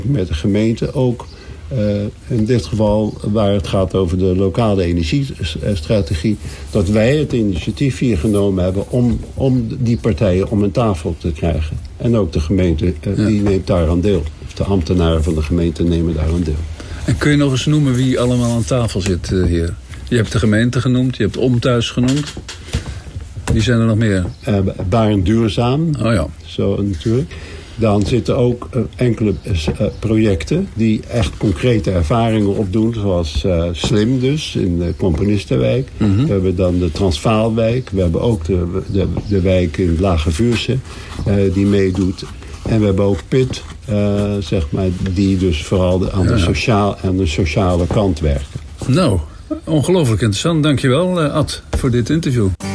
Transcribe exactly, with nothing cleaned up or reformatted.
Met de gemeente ook. Uh, in dit geval waar het gaat over de lokale energiestrategie, dat wij het initiatief hier genomen hebben om, om die partijen om een tafel te krijgen. En ook de gemeente, uh, ja. die neemt daar aan deel. Of de ambtenaren van de gemeente nemen daar aan deel. En kun je nog eens noemen wie allemaal aan tafel zit uh, hier? Je hebt de gemeente genoemd, je hebt Omthuis genoemd. Wie zijn er nog meer? Uh, Barend Duurzaam. Oh ja. Zo natuurlijk. Dan zitten ook uh, enkele uh, projecten die echt concrete ervaringen opdoen. Zoals uh, Slim dus, in de Componistenwijk. Mm-hmm. We hebben dan de Transvaalwijk. We hebben ook de, de, de wijk in Lage Vuursche uh, die meedoet. En we hebben ook P I T, uh, zeg maar, die dus vooral aan de, sociaal, aan de sociale kant werken. Nou, ongelooflijk interessant. Dankjewel, uh, Ad, voor dit interview.